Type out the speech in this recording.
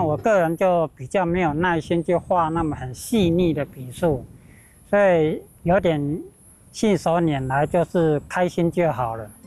我个人就比较没有耐心去画那么很细腻的笔触，所以有点信手拈来，就是开心就好了。